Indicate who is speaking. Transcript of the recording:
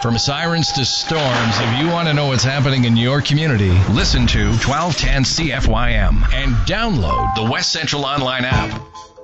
Speaker 1: From sirens to storms, if you want to know what's happening in your community, listen to 1210 CFYM and download the West Central Online app.